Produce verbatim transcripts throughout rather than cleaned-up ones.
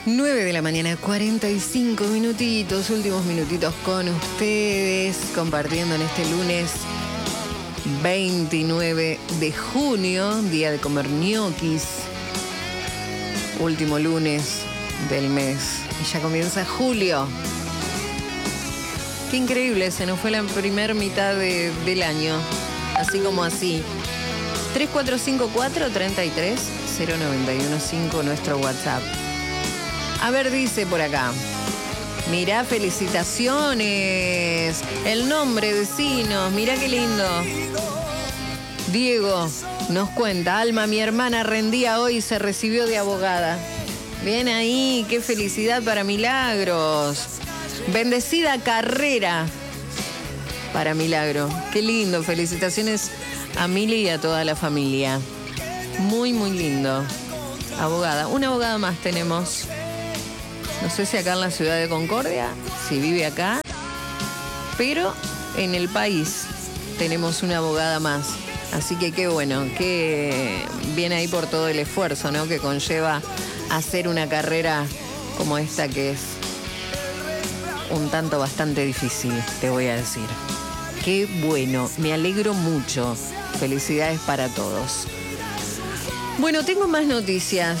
nueve de la mañana, cuarenta y cinco minutitos, últimos minutitos con ustedes, compartiendo en este lunes veintinueve de junio, día de comer ñoquis, último lunes del mes, y ya comienza julio. Qué increíble, se nos fue la primer mitad de, del año, así como así. tres cuatro cinco cuatro, tres tres, cero nueve uno cinco, nuestro WhatsApp. A ver, dice por acá. Mirá, felicitaciones. El nombre, vecinos. Mirá qué lindo. Diego nos cuenta. Alma, mi hermana rendía hoy y se recibió de abogada. Bien ahí, qué felicidad para Milagros. Bendecida carrera para Milagro. Qué lindo. Felicitaciones a Mili y a toda la familia. Muy, muy lindo. Abogada. Una abogada más tenemos. No sé si acá en la ciudad de Concordia, si vive acá, pero en el país tenemos una abogada más. Así que qué bueno, que viene ahí por todo el esfuerzo, ¿no?, que conlleva hacer una carrera como esta, que es un tanto bastante difícil, te voy a decir. Qué bueno, me alegro mucho. Felicidades para todos. Bueno, tengo más noticias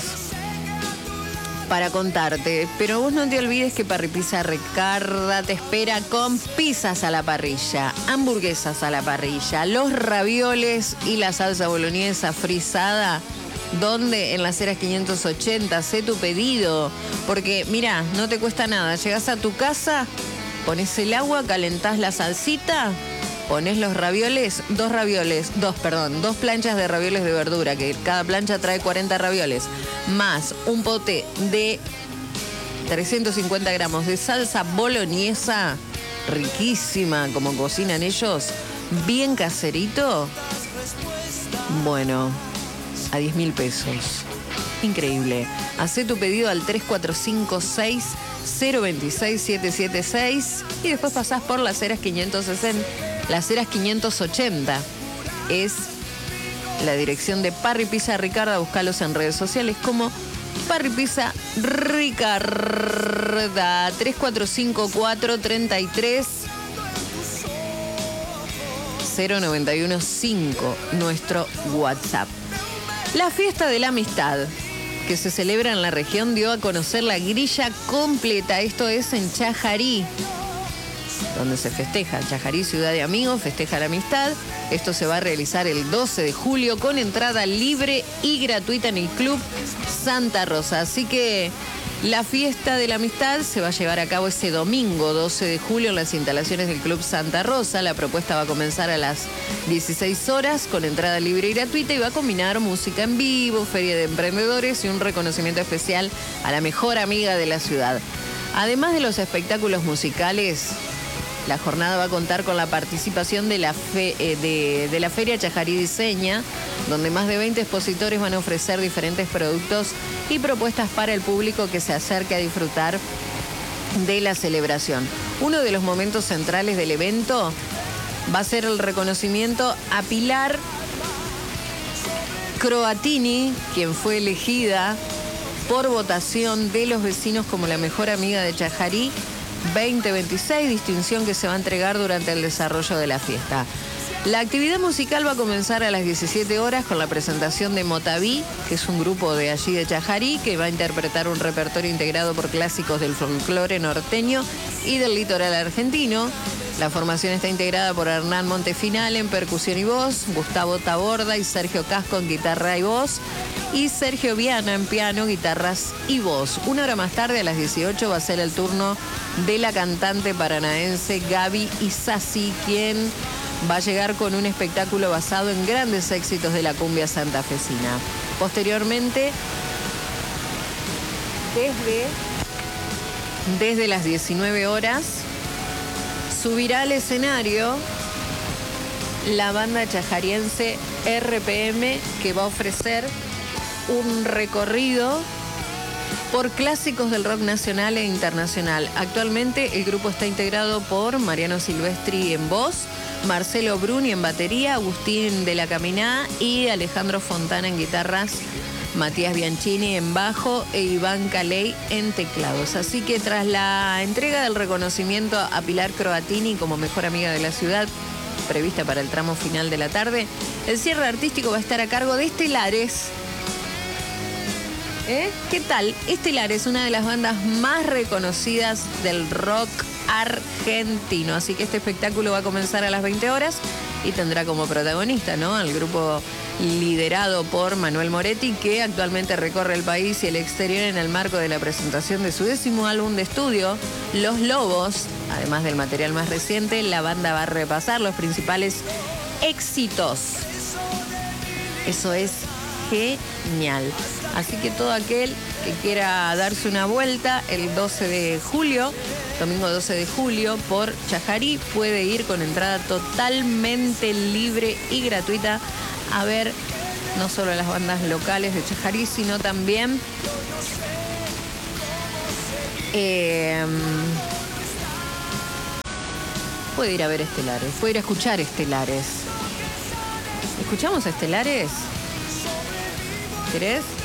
para contarte, pero vos no te olvides que Parripizza Ricarda te espera con pizzas a la parrilla, hamburguesas a la parrilla, los ravioles y la salsa boloñesa frisada. ¿Dónde? En las Heras quinientos ochenta. Sé tu pedido, porque mira, no te cuesta nada. Llegás a tu casa, pones el agua, calentás la salsita, pones los ravioles, dos ravioles, dos, perdón, dos planchas de ravioles de verdura, que cada plancha trae cuarenta ravioles, más un pote de trescientos cincuenta gramos de salsa boloñesa, riquísima, como cocinan ellos, bien caserito. Bueno, a diez mil pesos. Increíble. Hacé tu pedido al tres cuatro cinco seis, cero dos seis, siete siete seis y después pasás por las Heras quinientos sesenta. Las Heras quinientos ochenta es la dirección de Parripizza Ricarda. Búscalos en redes sociales como Parripizza Ricarda. tres cuatro cinco cuatro, tres tres, cero nueve uno cinco, nuestro WhatsApp. La fiesta de la amistad que se celebra en la región dio a conocer la grilla completa. Esto es en Chajarí, donde se festeja. Chajarí, ciudad de amigos, festeja la amistad. Esto se va a realizar el doce de julio con entrada libre y gratuita en el Club Santa Rosa. Así que la fiesta de la amistad se va a llevar a cabo ese domingo doce de julio en las instalaciones del Club Santa Rosa. La propuesta va a comenzar a las dieciséis horas con entrada libre y gratuita y va a combinar música en vivo, feria de emprendedores y un reconocimiento especial a la mejor amiga de la ciudad. Además de los espectáculos musicales, la jornada va a contar con la participación de la, fe, eh, de, de la Feria Chajarí Diseña, donde más de veinte expositores van a ofrecer diferentes productos y propuestas para el público que se acerque a disfrutar de la celebración. Uno de los momentos centrales del evento va a ser el reconocimiento a Pilar Croatini, quien fue elegida por votación de los vecinos como la mejor amiga de Chajarí veinte veintiséis, distinción que se va a entregar durante el desarrollo de la fiesta. La actividad musical va a comenzar a las diecisiete horas con la presentación de Motaví, que es un grupo de allí de Chajarí, que va a interpretar un repertorio integrado por clásicos del folclore norteño y del litoral argentino. La formación está integrada por Hernán Montefinal en percusión y voz, Gustavo Taborda y Sergio Casco en guitarra y voz, y Sergio Viana en piano, guitarras y voz. Una hora más tarde, a las dieciocho, va a ser el turno de la cantante paranaense Gaby Isasi, quien va a llegar con un espectáculo basado en grandes éxitos de la cumbia santafesina. Posteriormente, desde, desde las diecinueve horas, subirá al escenario la banda chajariense R P M, que va a ofrecer un recorrido por clásicos del rock nacional e internacional. Actualmente el grupo está integrado por Mariano Silvestri en voz, Marcelo Bruni en batería, Agustín de la Caminá y Alejandro Fontana en guitarras Matías Bianchini en bajo e Iván Caley en teclados. Así que tras la entrega del reconocimiento a Pilar Croatini como mejor amiga de la ciudad, prevista para el tramo final de la tarde, el cierre artístico va a estar a cargo de Estelares. ¿Eh? ¿Qué tal? Estelares, una de las bandas más reconocidas del rock argentino. Así que este espectáculo va a comenzar a las veinte horas y tendrá como protagonista, ¿no?, al grupo liderado por Manuel Moretti, que actualmente recorre el país y el exterior en el marco de la presentación de su décimo álbum de estudio, Los Lobos. Además del material más reciente, la banda va a repasar los principales éxitos. Eso es genial. Así que todo aquel que quiera darse una vuelta el doce de julio, domingo doce de julio, por Chajarí, puede ir con entrada totalmente libre y gratuita a ver no solo las bandas locales de Chajarí, sino también eh, puede ir a ver Estelares, puede ir a escuchar Estelares. ¿Escuchamos a Estelares? ¿Querés?